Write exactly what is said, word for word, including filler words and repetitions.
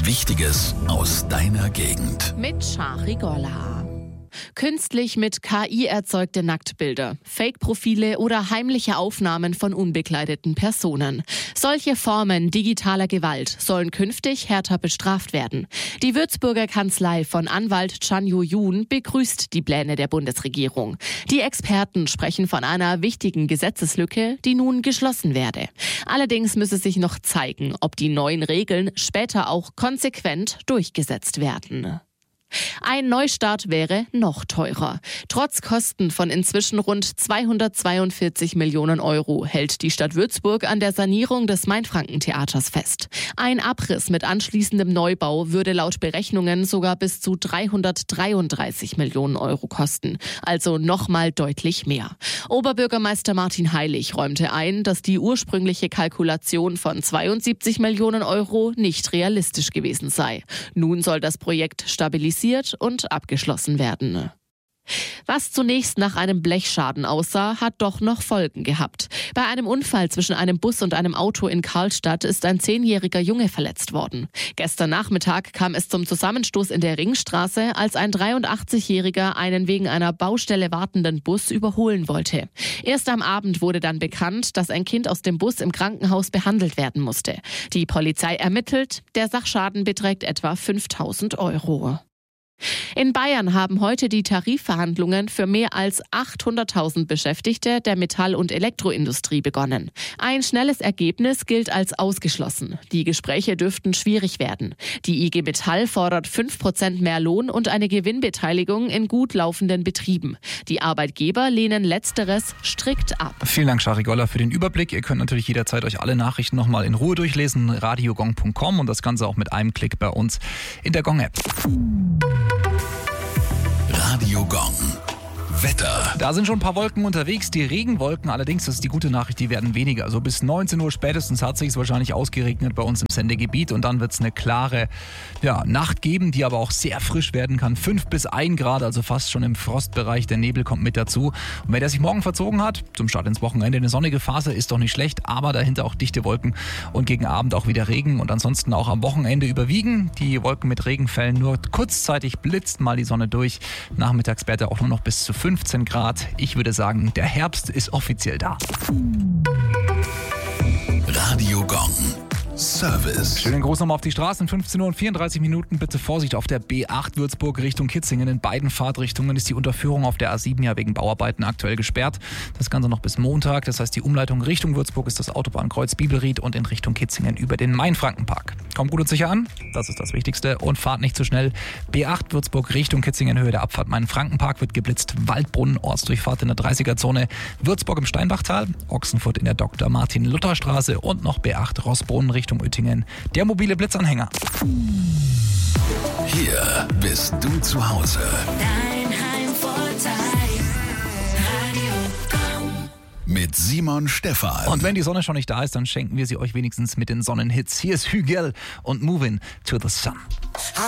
Wichtiges aus deiner Gegend. Mit Shari Golla. Künstlich mit K I erzeugte Nacktbilder, Fake-Profile oder heimliche Aufnahmen von unbekleideten Personen. Solche Formen digitaler Gewalt sollen künftig härter bestraft werden. Die Würzburger Kanzlei von Anwalt Chan Yu-Yun begrüßt die Pläne der Bundesregierung. Die Experten sprechen von einer wichtigen Gesetzeslücke, die nun geschlossen werde. Allerdings müsse sich noch zeigen, ob die neuen Regeln später auch konsequent durchgesetzt werden. Ein Neustart wäre noch teurer. Trotz Kosten von inzwischen rund zweihundertzweiundvierzig Millionen Euro hält die Stadt Würzburg an der Sanierung des Mainfranken-Theaters fest. Ein Abriss mit anschließendem Neubau würde laut Berechnungen sogar bis zu dreihundertdreiunddreißig Millionen Euro kosten. Also nochmal deutlich mehr. Oberbürgermeister Martin Heilig räumte ein, dass die ursprüngliche Kalkulation von zweiundsiebzig Millionen Euro nicht realistisch gewesen sei. Nun soll das Projekt stabilisiert und abgeschlossen werden. Was zunächst nach einem Blechschaden aussah, hat doch noch Folgen gehabt. Bei einem Unfall zwischen einem Bus und einem Auto in Karlstadt ist ein zehnjähriger Junge verletzt worden. Gestern Nachmittag kam es zum Zusammenstoß in der Ringstraße, als ein dreiundachtzigjähriger einen wegen einer Baustelle wartenden Bus überholen wollte. Erst am Abend wurde dann bekannt, dass ein Kind aus dem Bus im Krankenhaus behandelt werden musste. Die Polizei ermittelt, der Sachschaden beträgt etwa fünftausend Euro. In Bayern haben heute die Tarifverhandlungen für mehr als achthunderttausend Beschäftigte der Metall- und Elektroindustrie begonnen. Ein schnelles Ergebnis gilt als ausgeschlossen. Die Gespräche dürften schwierig werden. Die I G Metall fordert fünf Prozent mehr Lohn und eine Gewinnbeteiligung in gut laufenden Betrieben. Die Arbeitgeber lehnen Letzteres strikt ab. Vielen Dank, Shari Golla, für den Überblick. Ihr könnt natürlich jederzeit euch alle Nachrichten nochmal in Ruhe durchlesen. radiogong punkt com und das Ganze auch mit einem Klick bei uns in der Gong-App. Radio Gong. Wetter. Da sind schon ein paar Wolken unterwegs. Die Regenwolken allerdings, das ist die gute Nachricht, die werden weniger. Also bis neunzehn Uhr spätestens hat sich es wahrscheinlich ausgeregnet bei uns im Sendegebiet. Und dann wird es eine klare ja, Nacht geben, die aber auch sehr frisch werden kann. fünf bis ein Grad, also fast schon im Frostbereich. Der Nebel kommt mit dazu. Und wer der sich morgen verzogen hat, zum Start ins Wochenende, eine sonnige Phase ist doch nicht schlecht. Aber dahinter auch dichte Wolken und gegen Abend auch wieder Regen. Und ansonsten auch am Wochenende überwiegen. Die Wolken mit Regenfällen, nur kurzzeitig blitzt mal die Sonne durch. Nachmittagswerte auch nur noch bis zu fünfzehn Grad. Ich würde sagen, der Herbst ist offiziell da. Radio Gong. Service. Schönen Gruß nochmal auf die Straßen. fünfzehn Uhr und vierunddreißig Minuten. Bitte Vorsicht auf der B acht Würzburg Richtung Kitzingen. In beiden Fahrtrichtungen ist die Unterführung auf der A sieben ja wegen Bauarbeiten aktuell gesperrt. Das Ganze noch bis Montag. Das heißt, die Umleitung Richtung Würzburg ist das Autobahnkreuz Bibelried und in Richtung Kitzingen über den Mainfrankenpark. Kommt gut und sicher an. Das ist das Wichtigste. Und fahrt nicht zu schnell. B acht Würzburg Richtung Kitzingen, Höhe der Abfahrt Mainfrankenpark wird geblitzt. Waldbrunnen, Ortsdurchfahrt in der dreißiger-Zone. Würzburg im Steinbachtal. Ochsenfurt in der Doktor Martin Luther Straße und noch B acht Rossbrunn Richtung Oettingen. Der mobile Blitzanhänger. Hier bist du zu Hause. Dein Heimvorteil. Radio Gong. Mit Simon Stephan. Und wenn die Sonne schon nicht da ist, dann schenken wir sie euch wenigstens mit den Sonnenhits. Hier ist Hügel und Movin' to the Sun.